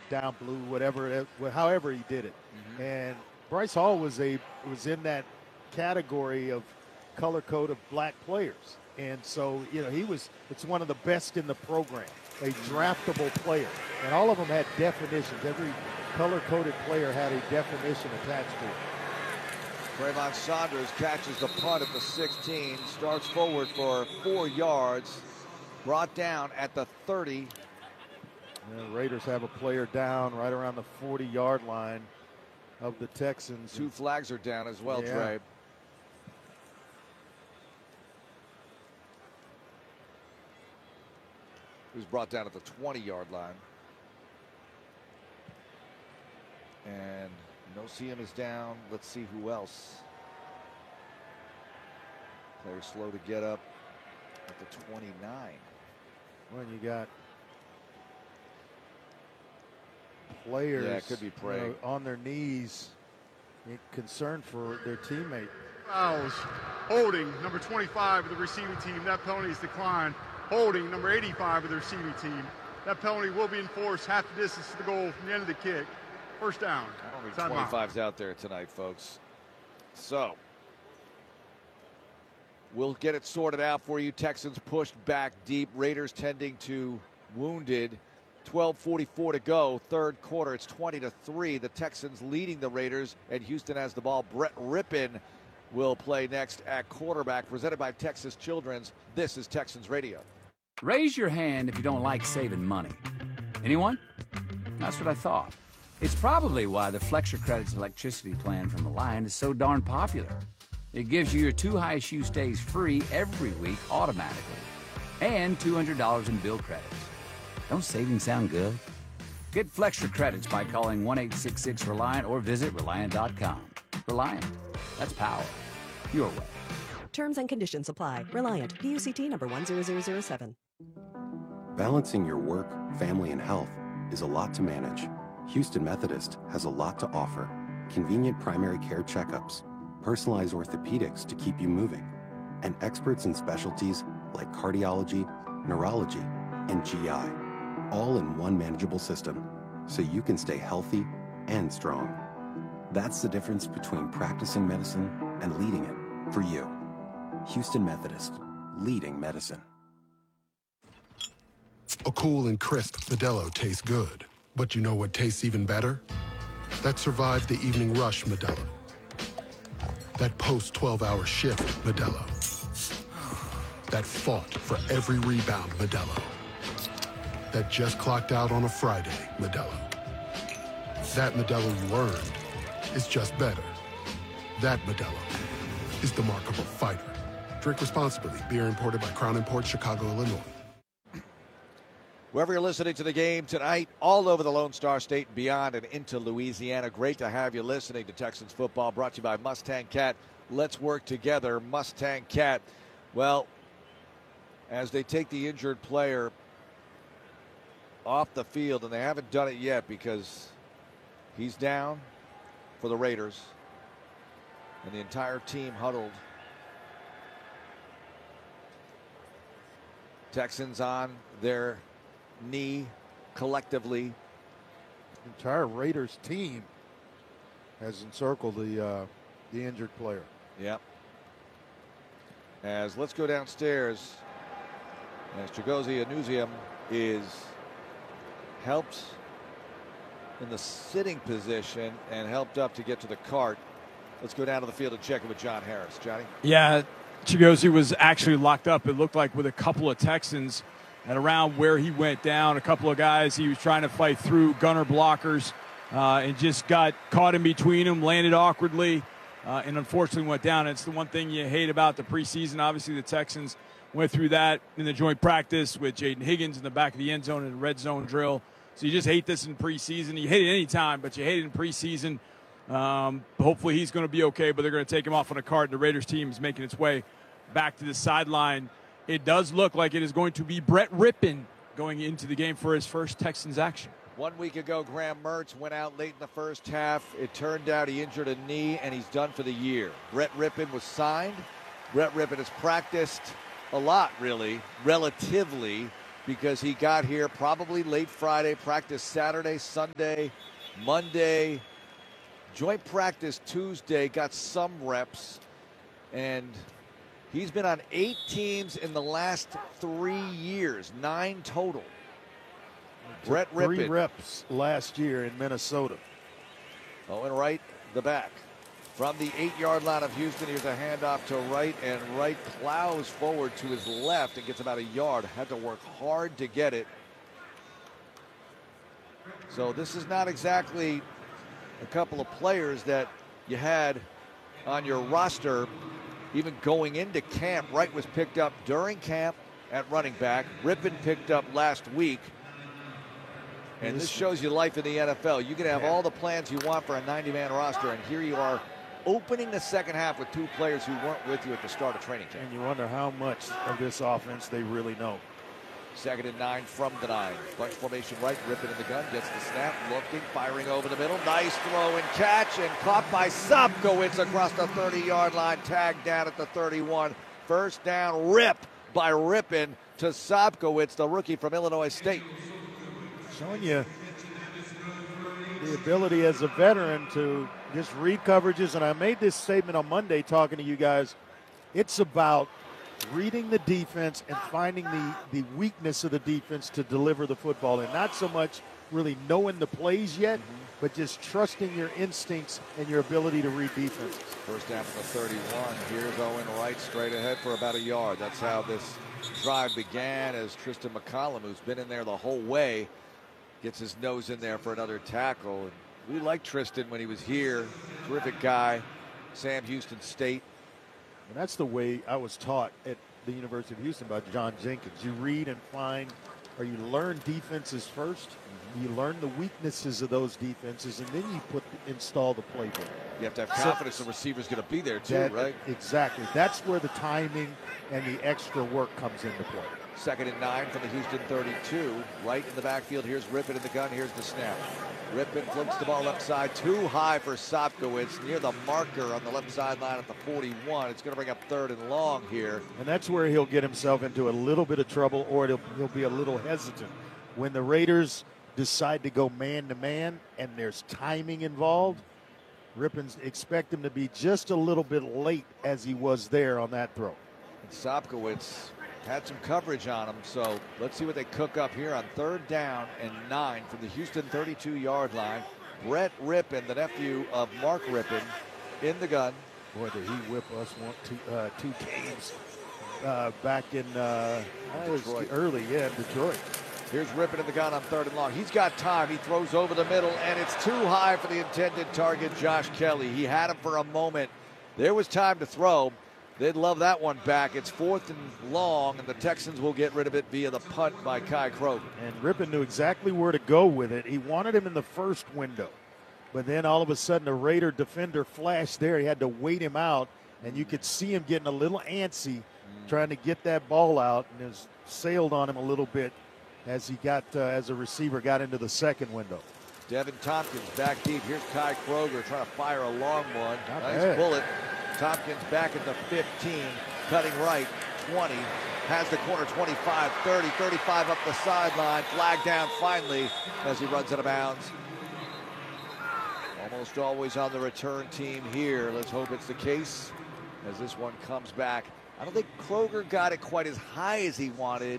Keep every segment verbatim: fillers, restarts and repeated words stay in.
down blue, whatever, it, however he did it. Mm-hmm. And Bryce Hall was a was in that category of color code of black players. And so, you know, he was, it's one of the best in the program, a draftable player. And all of them had definitions. Every color-coded player had a definition attached to it. Trayvon Saunders catches the punt at the sixteen, starts forward for four yards, brought down at the thirty. And the Raiders have a player down right around the forty-yard line of the Texans. Two flags are down as well, yeah. Trey. He was brought down at the twenty-yard line. And Nosium is down. Let's see who else. Player slow to get up at the twenty-nine. Well, you got players yeah, it could be you know, on their knees, concerned for their teammate. Fouls, holding number twenty-five of the receiving team. That penalty is declined. Holding number eighty-five of the receiving team. That penalty will be enforced half the distance to the goal from the end of the kick. First down. I don't think twenty-five's out there tonight, folks. So we'll get it sorted out for you. Texans pushed back deep. Raiders tending to wounded. twelve forty-four to go, third quarter. It's twenty to three. The Texans leading the Raiders, and Houston has the ball. Brett Rippon will play next at quarterback, presented by Texas Children's. This is Texans Radio. Raise your hand if you don't like saving money. Anyone? That's what I thought. It's probably why the Flexure Credits electricity plan from Reliant is so darn popular. It gives you your two highest use days free every week automatically, and two hundred dollars in bill credits. Don't savings sound good? Get Flexure Credits by calling one eight six six Reliant or visit Reliant dot com. Reliant. That's power. Your way. Terms and conditions apply. Reliant. P U C T number one zero zero zero seven. Balancing your work, family, and health is a lot to manage. Houston Methodist has a lot to offer. Convenient primary care checkups, personalized orthopedics to keep you moving, and experts in specialties like cardiology, neurology, and G I, all in one manageable system, so you can stay healthy and strong. That's the difference between practicing medicine and leading it for you. Houston Methodist, leading medicine. A cool and crisp Modelo tastes good. But you know what tastes even better? That survived the evening rush Modelo. That post twelve hour shift Modelo. That fought for every rebound Modelo. That just clocked out on a Friday Modelo. That Modelo you earned is just better. That Modelo is the mark of a fighter. Drink responsibly. Beer imported by Crown Imports, Chicago, Illinois. Wherever you're listening to the game tonight, all over the Lone Star State and beyond and into Louisiana, great to have you listening to Texans football, brought to you by Mustang Cat. Let's work together, Mustang Cat. Well, as they take the injured player off the field, and they haven't done it yet because he's down for the Raiders, and the entire team huddled. Texans on their knee collectively. The entire Raiders team has encircled the uh, the injured player. Yep. As let's go downstairs, as Chigozie Anuzium is helped in the sitting position and helped up to get to the cart. Let's go down to the field and check it with John Harris. Johnny? Yeah, Chigozie was actually locked up, it looked like, with a couple of Texans. And around where he went down, a couple of guys he was trying to fight through, gunner blockers, uh, and just got caught in between them, landed awkwardly, uh, and unfortunately went down. It's the one thing you hate about the preseason. Obviously, the Texans went through that in the joint practice with Jaden Higgins in the back of the end zone in the red zone drill. So you just hate this in preseason. You hate it any time, but you hate it in preseason. Um, hopefully he's going to be okay, but they're going to take him off on a cart. The Raiders team is making its way back to the sideline. It does look like it is going to be Brett Rippon going into the game for his first Texans action. One week ago, Graham Mertz went out late in the first half. It turned out he injured a knee, and he's done for the year. Brett Rippon was signed. Brett Rippon has practiced a lot, really, relatively, because he got here probably late Friday, practiced Saturday, Sunday, Monday, joint practice Tuesday, got some reps, and he's been on eight teams in the last three years, nine total. Brett Rypien. Three reps last year in Minnesota. Owen Wright, the back. From the eight-yard line of Houston, here's a handoff to Wright, and Wright plows forward to his left and gets about a yard. Had to work hard to get it. So this is not exactly a couple of players that you had on your roster even going into camp. Wright was picked up during camp at running back. Rypien picked up last week. And this shows you life in the N F L. You can have all the plans you want for a ninety-man roster, and here you are opening the second half with two players who weren't with you at the start of training camp. And you wonder how much of this offense they really know. Second and nine from the nine. Bunch formation right, Rypien in the gun, gets the snap, looking, firing over the middle. Nice throw and catch, and caught by Sopkowitz across the thirty-yard line, tagged down at the thirty-one. First down, rip by Rypien to Sopkowitz, the rookie from Illinois State. Showing you the ability as a veteran to just read coverages. And I made this statement on Monday talking to you guys. It's about reading the defense and finding the, the weakness of the defense to deliver the football. And not so much really knowing the plays yet, mm-hmm. but just trusting your instincts and your ability to read defenses. First down from the thirty-one. Here's Owen Wright straight ahead for about a yard. That's how this drive began, as Tristan McCollum, who's been in there the whole way, gets his nose in there for another tackle. And we liked Tristan when he was here. Terrific guy. Sam Houston State. And that's the way I was taught at the University of Houston by John Jenkins. You read and find, or you learn defenses first. Mm-hmm. You learn the weaknesses of those defenses, and then you put install the playbook. You have to have confidence so, the receiver's going to be there too, that, right? Exactly. That's where the timing and the extra work comes into play. Second and nine from the Houston thirty-two. Right in the backfield. Here's Rypien in the gun. Here's the snap. Rypien flips the ball left side. Too high for Sopkowitz near the marker on the left sideline at the forty-one. It's going to bring up third and long here. And that's where he'll get himself into a little bit of trouble, or he'll, he'll be a little hesitant. When the Raiders decide to go man-to-man and there's timing involved, Rypien, expect him to be just a little bit late as he was there on that throw. And Sopkowitz had some coverage on him, so let's see what they cook up here on third down and nine from the Houston thirty-two-yard line. Brett Rypien, the nephew of Mark Rypien, in the gun. Boy, did he whip us one, two, uh, two games uh, back in uh, Detroit. early, yeah, Detroit. Here's Rypien in the gun on third and long. He's got time. He throws over the middle, and it's too high for the intended target, Josh Kelly. He had him for a moment. There was time to throw. They'd love that one back. It's fourth and long, and the Texans will get rid of it via the punt by Kai Kroger. And Rypien knew exactly where to go with it. He wanted him in the first window. But then all of a sudden, a Raider defender flashed there. He had to wait him out, and you could see him getting a little antsy, mm. trying to get that ball out, and it was sailed on him a little bit as he got, uh, as a receiver, got into the second window. Devin Tompkins back deep. Here's Kai Kroger trying to fire a long one. Not nice bad. bullet. Tompkins back at the fifteen, cutting right, twenty, has the corner, twenty-five, thirty, thirty-five up the sideline, flag down finally as he runs out of bounds. Almost always on the return team here. Let's hope it's the case as this one comes back. I don't think Kroger got it quite as high as he wanted.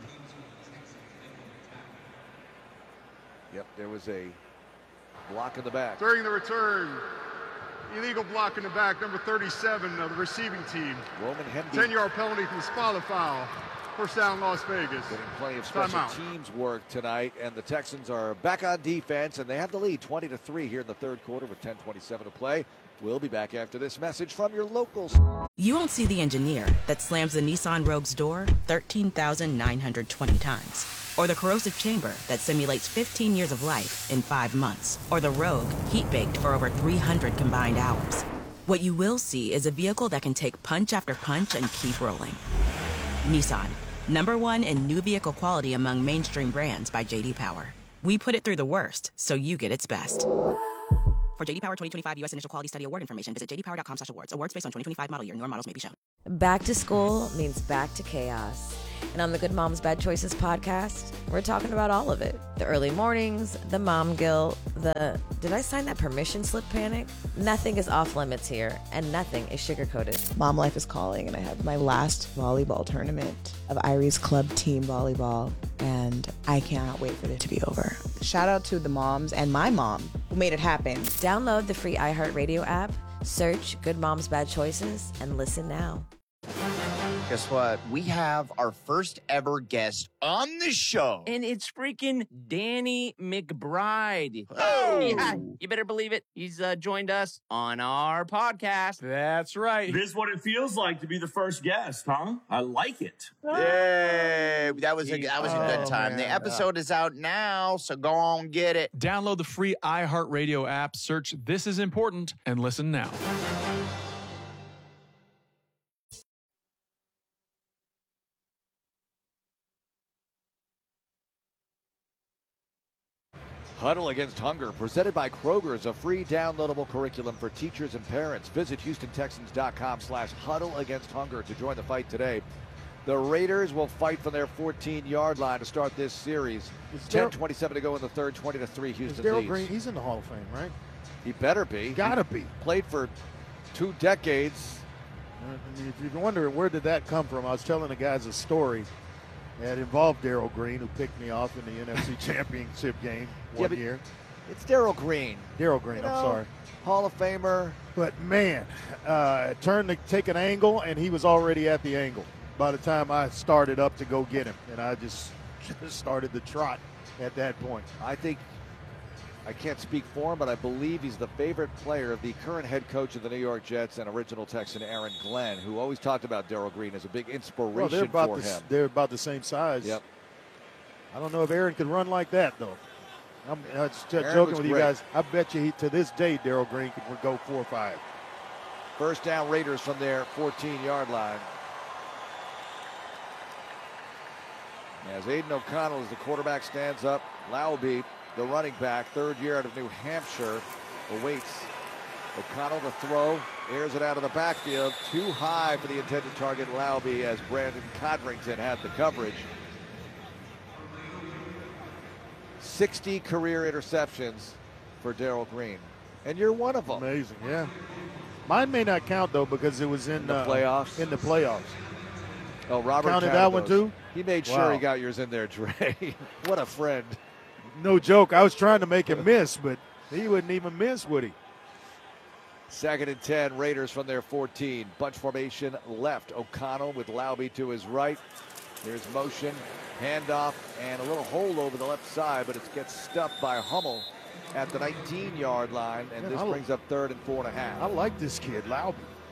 Yep, there was a block in the back. During the return, illegal block in the back, number thirty-seven of the receiving team. Roman Hemby. ten-yard penalty from spot foul. First down, Las Vegas. Getting plenty of special teams work tonight, and the Texans are back on defense, and they have the lead twenty to three here in the third quarter with ten twenty-seven to play. We'll be back after this message from your locals. You won't see the engineer that slams the Nissan Rogue's door thirteen thousand nine hundred twenty times. Or the corrosive chamber that simulates fifteen years of life in five months. Or the Rogue heat-baked for over three hundred combined hours. What you will see is a vehicle that can take punch after punch and keep rolling. Nissan, number one in new vehicle quality among mainstream brands by J D Power. We put it through the worst, so you get its best. For J D Power twenty twenty-five U S Initial Quality Study Award information, visit j d power dot com slash awards. Awards based on twenty twenty-five model year. Newer models may be shown. Back to school means back to chaos. And on the Good Moms Bad Choices podcast, we're talking about all of it. The early mornings, the mom guilt, the did I sign that permission slip panic? Nothing is off limits here, and nothing is sugar-coated. Mom life is calling, and I have my last volleyball tournament of Irie's Club Team Volleyball, and I cannot wait for it to be over. Shout out to the moms and my mom who made it happen. Download the free iHeartRadio app, search Good Moms Bad Choices, and listen now. Guess what? We have our first ever guest on the show. And it's freaking Danny McBride. Oh. Yeah, you better believe it. He's uh, joined us on our podcast. That's right. This is what it feels like to be the first guest, huh? I like it. Yay! That was a, that was a good Oh, time. man. The episode is out now, so go on get it. Download the free iHeartRadio app, search This Is Important, and listen now. Huddle Against Hunger, presented by Kroger, is a free downloadable curriculum for teachers and parents. Visit Houston Texans dot com slash Huddle Against Hunger to join the fight today. The Raiders will fight from their fourteen-yard line to start this series. ten twenty-seven to go in the third, twenty to three Houston Darryl leads. Green, he's in the Hall of Fame, right? He better be. Gotta He be. Played for two decades. I mean, if you're wondering where did that come from, I was telling the guys a story that involved Darryl Green, who picked me off in the N F C Championship game one Yeah, but year. It's Darryl Green. Darryl Green, You I'm know, sorry. Hall of Famer. But man, uh, turned to take an angle, and he was already at the angle by the time I started up to go get him, and I just, just started the trot at that point. I think, I can't speak for him, but I believe he's the favorite player of the current head coach of the New York Jets and original Texan Aaron Glenn, who always talked about Darryl Green as a big inspiration Well, they're about for the, him. They're about the same size. Yep. I don't know if Aaron could run like that, though. I'm, I'm just Aaron joking was with you great. guys. I bet you he, to this day, Darryl Green could go four or five. First down Raiders from their fourteen-yard line. As Aiden O'Connell, as the quarterback, stands up, Laube, the running back, third year out of New Hampshire, awaits. O'Connell to throw, airs it out of the backfield, too high for the intended target, Laube, as Brandon Codrington had the coverage. sixty career interceptions for Darryl Green, and you're one of them. Amazing, yeah. Mine may not count, though, because it was in, In the uh, playoffs? In the playoffs. Oh, Robert Counted counted that one, those. too? He made sure Wow. he got yours in there, Dre. What a friend. No joke. I was trying to make him miss, but he wouldn't even miss, would he? Second and ten, Raiders from their fourteen. Bunch formation left. O'Connell with Laube to his right. There's motion, handoff, and a little hole over the left side, but it gets stuffed by Hummel at the nineteen-yard line, and Man, this I- brings up third and four and a half. I like this kid, Laube.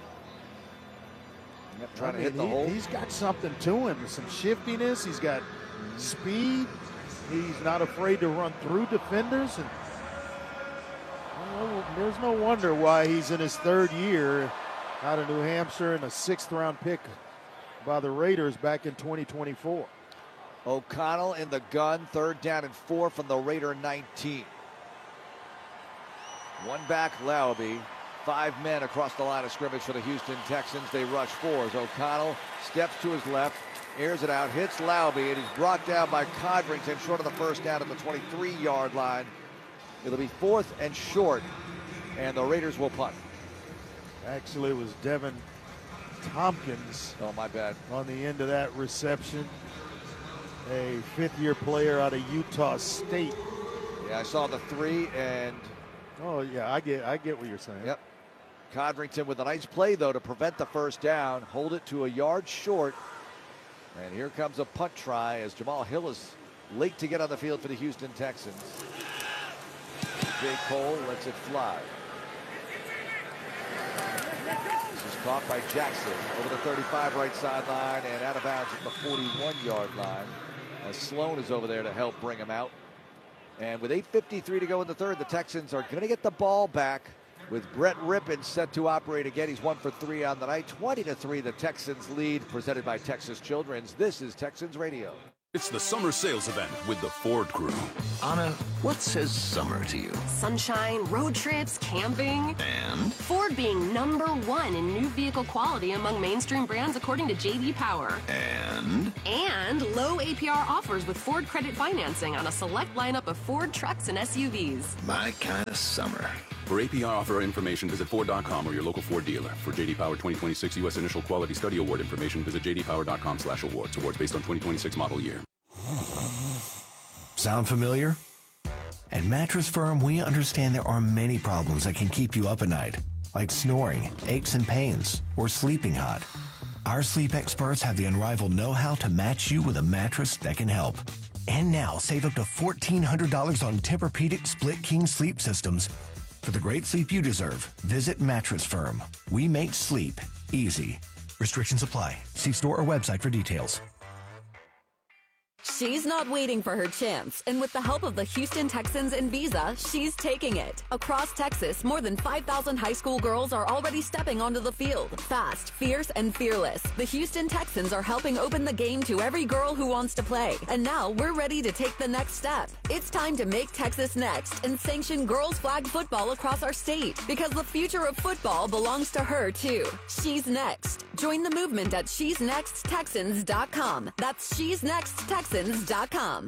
Yep, trying I to mean, hit the he, hole. He's got something to him, some shiftiness. He's got speed. He's not afraid to run through defenders. And well, there's no wonder why he's in his third year out of New Hampshire and a sixth-round pick by the Raiders back in twenty twenty-four. O'Connell in the gun, third down and four from the Raider nineteen. One back, Laube. Five men across the line of scrimmage for the Houston Texans. They rush fours. O'Connell steps to his left, airs it out, hits Laube, and he's brought down by Codrington short of the first down at the twenty-three-yard line. It'll be fourth and short, and the Raiders will punt. Actually, it was Devin Tompkins. Oh, my bad. On the end of that reception. A fifth-year player out of Utah State. Yeah, I saw the three, and... Oh, yeah, I get I get what you're saying. Yep. Codrington with a nice play, though, to prevent the first down. Hold it to a yard short. And here comes a punt try as Jamal Hill is late to get on the field for the Houston Texans. J. Cole lets it fly. This is caught by Jackson over the thirty-five right sideline and out of bounds at the forty-one-yard line. As Sloan is over there to help bring him out. And with eight fifty-three to go in the third, the Texans are going to get the ball back with Brett Rippon set to operate again. He's one for three on the night. twenty to three, the Texans lead, presented by Texas Children's. This is Texans Radio. It's the summer sales event with the Ford Crew. Anna, what says summer to you? Sunshine, road trips, camping. And? Ford being number one in new vehicle quality among mainstream brands according to J D Power. And? And low A P R offers with Ford credit financing on a select lineup of Ford trucks and S U Vs. My kind of summer. For A P R offer information, visit Ford dot com or your local Ford dealer. For J D Power twenty twenty-six U S Initial Quality Study Award information, visit J D Power dot com slash awards. Awards based on twenty twenty-six model year. Sound familiar? At Mattress Firm, we understand there are many problems that can keep you up at night, like snoring, aches and pains, or sleeping hot. Our sleep experts have the unrivaled know-how to match you with a mattress that can help. And now, save up to fourteen hundred dollars on Tempur-Pedic Split King sleep systems. For the great sleep you deserve, visit Mattress Firm. We make sleep easy. Restrictions apply. See store or website for details. She's not waiting for her chance, and with the help of the Houston Texans and Visa, she's taking it. Across Texas, more than five thousand high school girls are already stepping onto the field. Fast, fierce, and fearless, the Houston Texans are helping open the game to every girl who wants to play. And now we're ready to take the next step. It's time to make Texas next and sanction girls flag football across our state, because the future of football belongs to her too. She's next. Join the movement at she's next texans dot com. That's she's next texans dot com.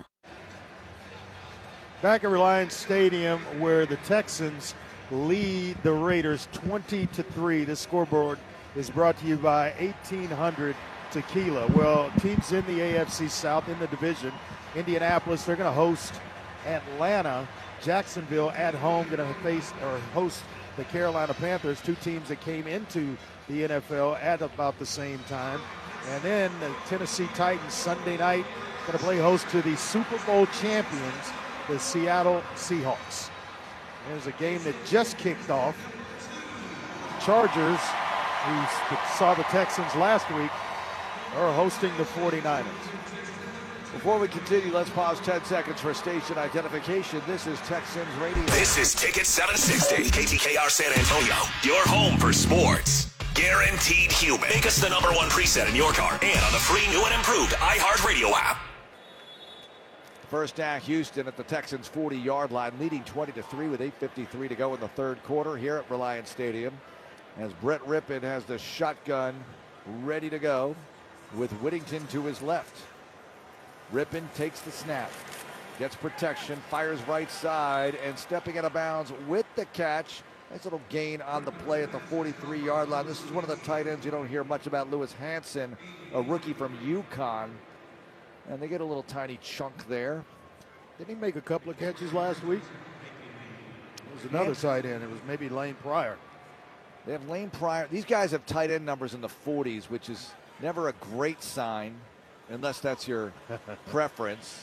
Back at Reliance Stadium, where the Texans lead the Raiders twenty to three. This scoreboard is brought to you by eighteen hundred Tequila. Well, teams in the A F C South in the division. Indianapolis, they're going to host Atlanta. Jacksonville at home going to face or host the Carolina Panthers, two teams that came into the N F L at about the same time. And then the Tennessee Titans Sunday night going to play host to the Super Bowl champions, the Seattle Seahawks. There's a game that just kicked off. Chargers, who saw the Texans last week, are hosting the forty-niners. Before we continue, let's pause ten seconds for station identification. This is Texans Radio. This is Ticket seven sixty, K T K R San Antonio, your home for sports. Guaranteed human. Make us the number one preset in your car and on the free new and improved iHeartRadio app. First down, Houston at the Texans' forty-yard line, leading twenty to three with eight fifty-three to go in the third quarter here at Reliance Stadium. As Brett Rypien has the shotgun ready to go with Whittington to his left. Rypien takes the snap, gets protection, fires right side, and stepping out of bounds with the catch. Nice little gain on the play at the forty-three-yard line. This is one of the tight ends you don't hear much about, Lewis Hansen, a rookie from UConn. And they get a little tiny chunk there. Didn't he make a couple of catches last week? It was another tight end. It was maybe Lane Pryor. They have Lane Pryor. These guys have tight end numbers in the forties, which is never a great sign, unless that's your preference.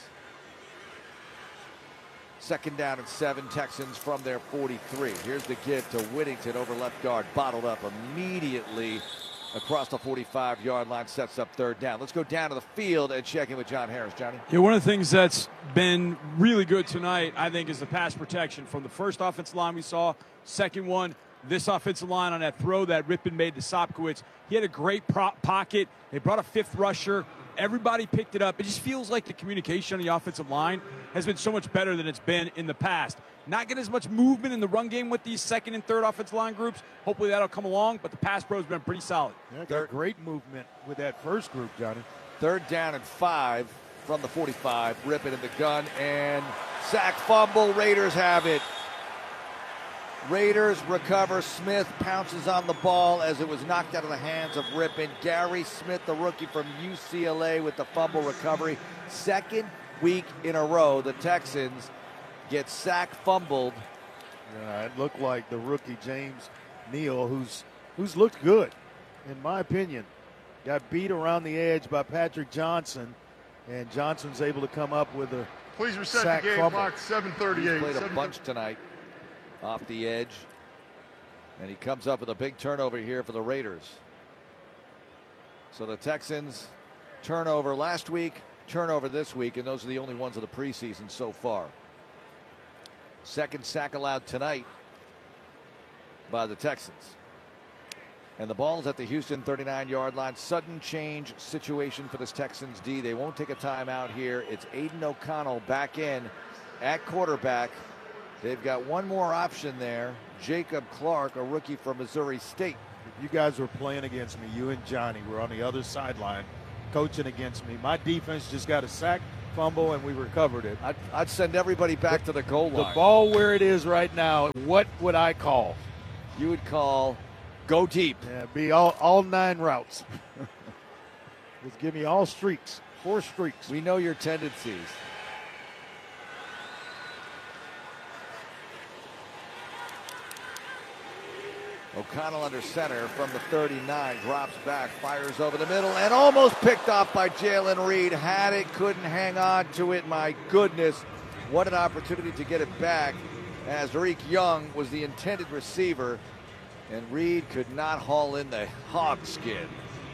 Second down and seven, Texans from their forty-three. Here's the give to Whittington over left guard, bottled up immediately across the forty-five-yard line, sets up third down. Let's go down to the field and check in with John Harris. Johnny? Yeah, one of the things that's been really good tonight, I think, is the pass protection. From the first offensive line we saw, second one, this offensive line on that throw that Rypien made to Sopkowitz. He had a great prop pocket. They brought a fifth rusher. Everybody picked it up. It just feels like the communication on the offensive line has been so much better than it's been in the past. Not getting as much movement in the run game with these second and third offensive line groups. Hopefully that'll come along, but the pass pro has been pretty solid. Yeah, got great movement with that first group, Johnny. Third down and five from the forty-five. Rypien in the gun, and sack fumble. Raiders have it. Raiders recover. Smith pounces on the ball as it was knocked out of the hands of Rypien. Gary Smith, the rookie from U C L A, with the fumble recovery. Second week in a row, the Texans get sack fumbled. Yeah, it looked like the rookie James Neal, who's who's looked good, in my opinion, got beat around the edge by Patrick Johnson, and Johnson's able to come up with a Please reset sack the game fumble. clock, seven thirty-eight. He's played a bunch tonight off the edge, and he comes up with a big turnover here for the Raiders. So the Texans turnover last week, turnover this week, and those are the only ones of the preseason so far. Second sack allowed tonight by the Texans. And the ball's at the Houston thirty-nine-yard line. Sudden change situation for this Texans D. They won't take a timeout here. It's Aiden O'Connell back in at quarterback. They've got one more option there. Jacob Clark, a rookie from Missouri State. You guys were playing against me. You and Johnny were on the other sideline coaching against me. My defense just got a sack, fumble, and we recovered it. I'd, I'd send everybody back the, to the goal line. The ball where it is right now, what would I call? You would call go deep. Yeah, be all, all nine routes. Just give me all streaks, four streaks. We know your tendencies. O'Connell under center from the thirty-nine, drops back, fires over the middle, and almost picked off by Jalen Reed. Had it, couldn't hang on to it. My goodness, what an opportunity to get it back, as Tariq Young was the intended receiver, and Reed could not haul in the hog skin.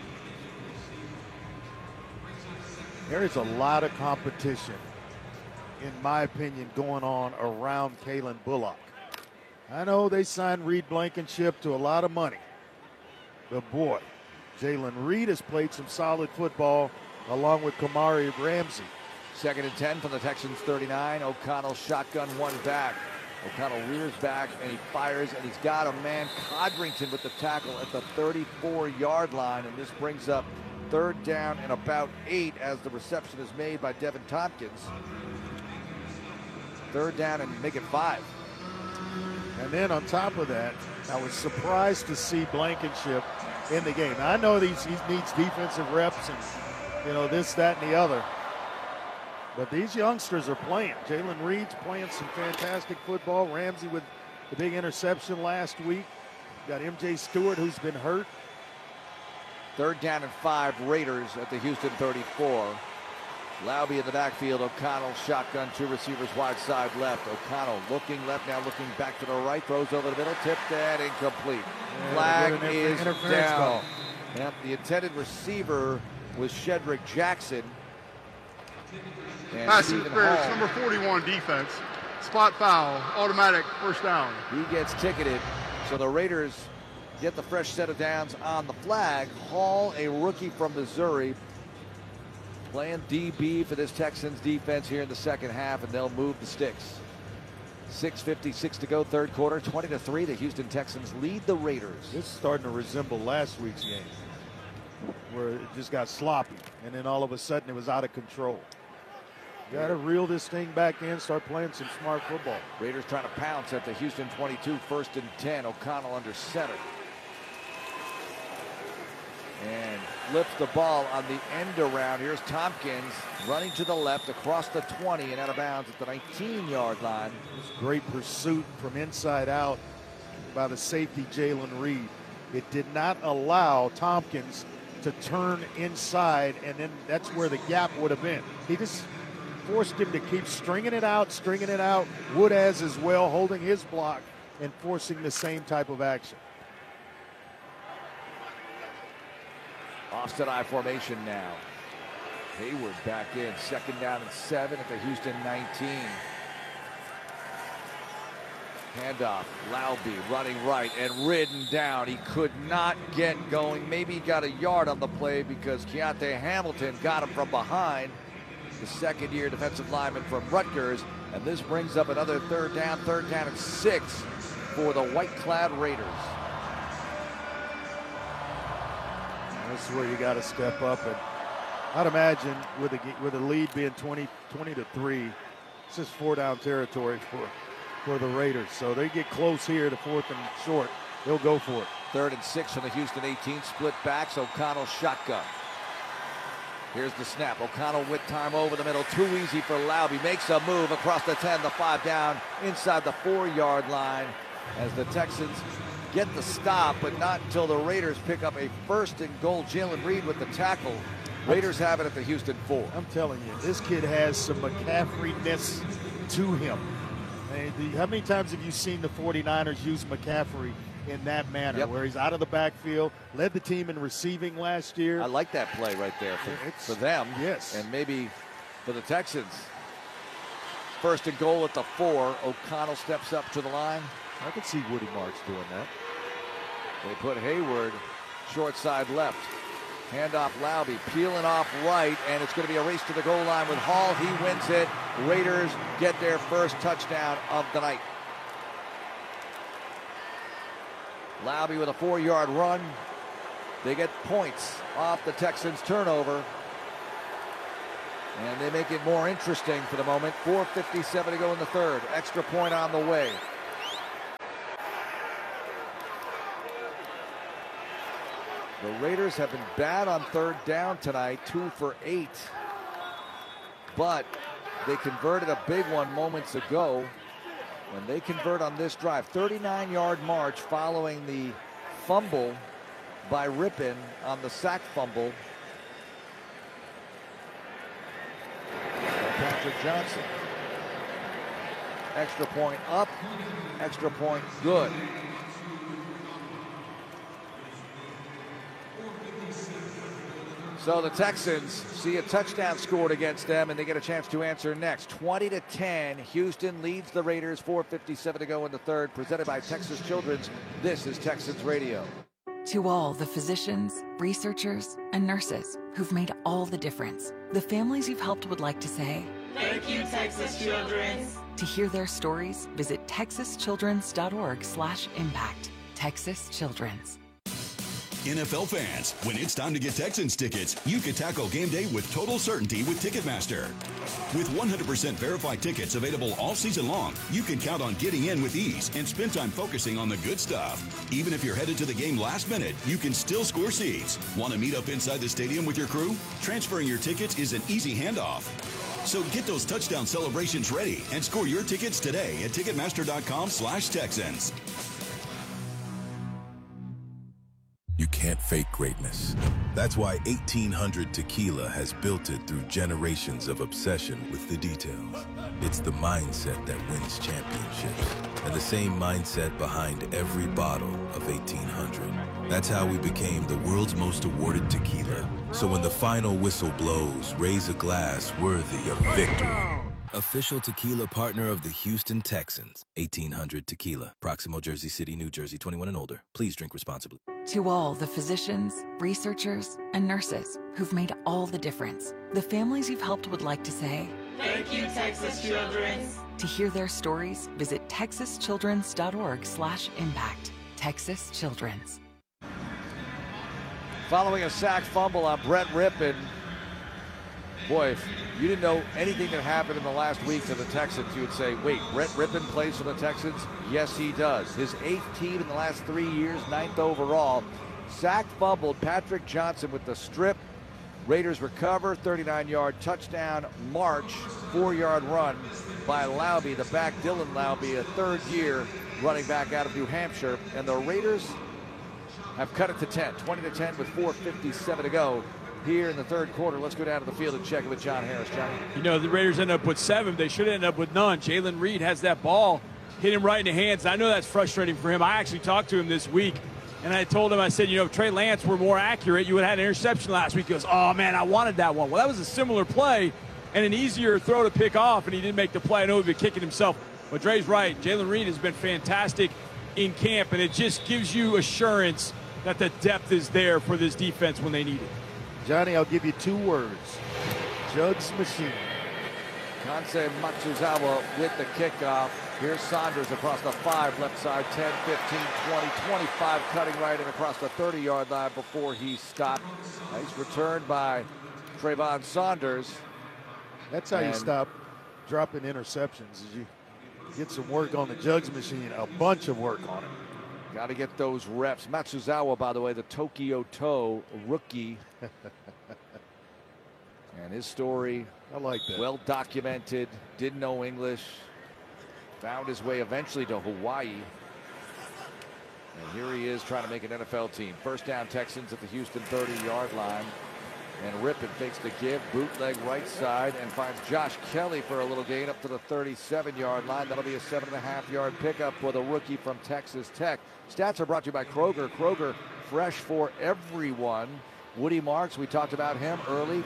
There is a lot of competition, in my opinion, going on around Kalen Bullock. I know they signed Reed Blankenship to a lot of money, but boy, Jalen Reed has played some solid football along with Kamari Ramsey. Second and ten from the Texans thirty-nine. O'Connell shotgun one back. O'Connell rears back and he fires, and he's got a man, Codrington, with the tackle at the thirty-four-yard line, and this brings up third down and about eight as the reception is made by Devin Tompkins. Third down and make it five. And then on top of that, I was surprised to see Blankenship in the game. Now, I know these, he needs defensive reps and, you know, this, that, and the other. But these youngsters are playing. Jalen Reed's playing some fantastic football. Ramsey with the big interception last week. Got M J Stewart, who's been hurt. Third down and five, Raiders at the Houston thirty-four. Laube in the backfield. O'Connell shotgun, two receivers wide side left. O'Connell looking left, now looking back to the right. Throws over the middle, tipped and incomplete. Yeah, Flag inter- is interference down. call. Yep, the intended receiver was Shedrick Jackson. And Pass Stephen interference, Hall, number forty-one defense. Spot foul, automatic first down. he gets ticketed. So the Raiders get the fresh set of downs on the flag. Hall, a rookie from Missouri, playing D B for this Texans defense here in the second half, and they'll move the sticks. six fifty-six to go, third quarter, twenty to three. The Houston Texans lead the Raiders. This is starting to resemble last week's game, where it just got sloppy, and then all of a sudden it was out of control. You got to reel this thing back in, start playing some smart football. Raiders trying to pounce at the Houston twenty-two, first and ten. O'Connell under center. And flips the ball on the end around. Here's Tompkins running to the left across the twenty and out of bounds at the nineteen-yard line. Great pursuit from inside out by the safety Jalen Reed. It did not allow Tompkins to turn inside, and then that's where the gap would have been. He just forced him to keep stringing it out, stringing it out. Wood has as well, holding his block and forcing the same type of action. Offset I formation now. Hayward back in, second down and seven at the Houston nineteen. Handoff, Laube running right and ridden down. He could not get going. Maybe he got a yard on the play because Keontae Hamilton got him from behind. The second-year defensive lineman from Rutgers. And this brings up another third down, third down and six for the white-clad Raiders. This is where you got to step up, and I'd imagine with a with a lead being twenty, twenty to three, it's just four down territory for for the Raiders. So they get close here to fourth and short, they'll go for it. Third and six from the Houston eighteen, split backs. O'Connell shotgun. Here's the snap. O'Connell with time over the middle, too easy for Laube. Makes a move across the ten, the five down inside the four-yard line as the Texans get the stop, but not until the Raiders pick up a first and goal. Jalen Reed with the tackle. Raiders have it at the Houston four. I'm telling you, this kid has some McCaffrey-ness to him. And the, how many times have you seen the forty-niners use McCaffrey in that manner, Yep. where he's out of the backfield, led the team in receiving last year? I like that play right there for, It's- for them. yes. And maybe for the Texans. First and goal at the four. O'Connell steps up to the line. I could see Woody Marks doing that. They put Hayward short side left. Handoff Laube, peeling off right, and it's going to be a race to the goal line with Hall. He wins it. Raiders get their first touchdown of the night. Laube with a four-yard run. They get points off the Texans' turnover. And they make it more interesting for the moment. four fifty-seven to go in the third. Extra point on the way. The Raiders have been bad on third down tonight, two for eight. But they converted a big one moments ago. When they convert on this drive, thirty-nine yard march following the fumble by Rippon on the sack fumble. Patrick Johnson. Extra point up, extra point good. So the Texans see a touchdown scored against them, and they get a chance to answer next. twenty to ten, Houston leads the Raiders, four fifty-seven to go in the third, presented by Texas Children's. This is Texans Radio. To all the physicians, researchers, and nurses who've made all the difference, the families you've helped would like to say, thank you, Texas Children's. To hear their stories, visit texas children's dot org slash impact. Texas Children's. N F L fans, when it's time to get Texans tickets, you can tackle game day with total certainty with Ticketmaster. With one hundred percent verified tickets available all season long, you can count on getting in with ease and spend time focusing on the good stuff. Even if you're headed to the game last minute, you can still score seats. Want to meet up inside the stadium with your crew? Transferring your tickets is an easy handoff. So get those touchdown celebrations ready and score your tickets today at Ticketmaster dot com slash Texans. You can't fake greatness. That's why eighteen hundred Tequila has built it through generations of obsession with the details. It's the mindset that wins championships, and the same mindset behind every bottle of eighteen hundred. That's how we became the world's most awarded tequila. So when the final whistle blows, raise a glass worthy of victory. Official tequila partner of the Houston Texans. eighteen hundred Tequila. Proximo, Jersey City, New Jersey. twenty-one and older. Please drink responsibly. To all the physicians, researchers, and nurses who've made all the difference, the families you've helped would like to say, thank you, Texas Children's. To hear their stories, visit texas children's dot org slash impact. Texas Children's. Following a sack fumble on Brett Rippon. Boy, if you didn't know anything that happened in the last week to the Texans, you would say, wait, Brett Rippon plays for the Texans? Yes, he does. His eighth team in the last three years, ninth overall. Sack fumbled, Patrick Johnson with the strip. Raiders recover, thirty-nine yard touchdown march, four yard run by Laube, the back Dylan Laube, a third year running back out of New Hampshire. And the Raiders have cut it to ten, twenty to ten with four fifty-seven to go. Here in the third quarter. Let's go down to the field and check it with John Harris. Johnny. You know, the Raiders end up with seven. They should end up with none. Jalen Reed has that ball, hit him right in the hands. I know that's frustrating for him. I actually talked to him this week, and I told him, I said, you know, if Trey Lance were more accurate, you would have had an interception last week. He goes, oh, man, I wanted that one. Well, that was a similar play and an easier throw to pick off, and he didn't make the play. I know he'd been kicking himself. But Dre's right. Jalen Reed has been fantastic in camp, and it just gives you assurance that the depth is there for this defense when they need it. Johnny, I'll give you two words. Jugs machine. Kansei Matsuzawa with the kickoff. Here's Saunders across the five, left side, ten, fifteen, twenty, twenty-five, cutting right and across the thirty yard line before he stopped. Nice return by Trayvon Saunders. That's how and you stop dropping interceptions, is you get some work on the Jugs machine, a bunch of work on it. Got to get those reps. Matsuzawa, by the way, the Tokyo Toe rookie. And his story, I like that. Well documented, didn't know English, found his way eventually to Hawaii. And here he is trying to make an N F L team. First down, Texans at the Houston thirty yard line. And Rippon fakes the give, bootleg right side, and finds Josh Kelly for a little gain up to the thirty-seven yard line. That'll be a seven and a half yard pickup for the rookie from Texas Tech. Stats are brought to you by Kroger. Kroger, fresh for everyone. Woody Marks, we talked about him early.